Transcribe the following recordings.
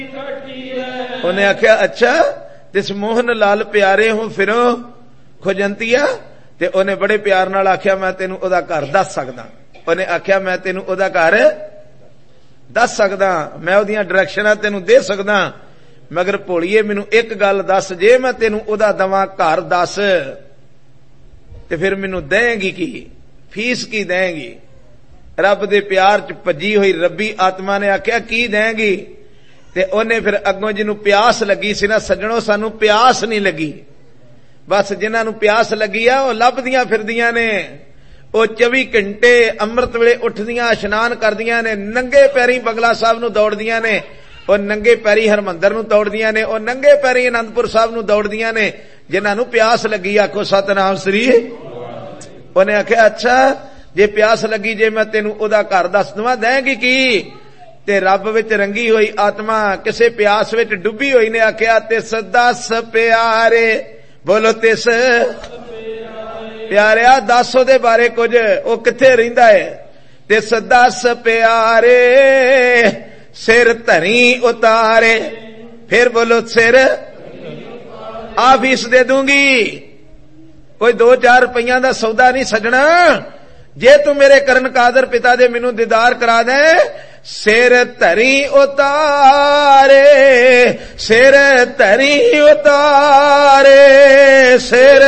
उन्हें आख्या अच्छा तिस मोहन लाल प्यारे हो फिरो खुजंतिया ते उन्हें बड़े प्यार नाल आख्या मैं तेनू ओदा घर दस सकदा। उन्हें आख्या मैं तेनू ओदा घर दस सकदा, मैं ओदियां डायरेक्शनां तेनू दे सकदा, मगर भोलिए मैनू एक गल दस, जे मैं तेनू ओदा दवां घर दस ते फिर मैनू देंगी की, फीस की देंगी? रब दे प्यार च भजी हुई रब्बी आत्मा ने आख्या की देंगी? ते उन्हें फिर अगों जिन्हों प्यास लगी सी ना सज्जणों, सानू प्यास नहीं लगी, बस जिन्हां नू प्यास लगी आ वो लभदियां फिरदियां ने, वो 24 घंटे अमृत वेले उठदियां इशनान करदियां ने, नंगे पैरी बंगला साहब नू दौड़दियां ने, वो नंगे पैरी हरमंदर नू दौड़दियां ने, वो नंगे पैरी आनंदपुर साहब नू दौड़दियां ने, जिन्हां नू प्यास लगी। आखो सतनाम श्री। उन्हें आख्या अच्छा जे प्यास लगी, जे मैं तेनू ओदा घर दस दवां, देंगी की? ते रब विच रंगी हुई आत्मा किसे प्यास विच डुबी हुई ने आख्या तिस दस प्यारे, बोलो तिस प्यारिया दस ओदे बारे कुछ, ओ किथे रहिंदा है? तिस दस प्यारे सिर धरी उतारे, फिर बोलो सिर आ फीस दे दूंगी, कोई 2-4 रुपया दा सौदा नहीं सजना, जे तू मेरे करन कादर पिता दे मैनू दीदार करा दे, सिर धरी उतारे, सिर धरी उतारे, सिर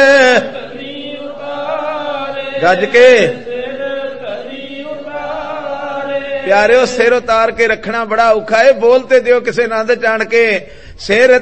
गज के प्यारे सिर उतार के रखना बड़ा औखा है, बोलते दियो किसे नंद चाण के, सिर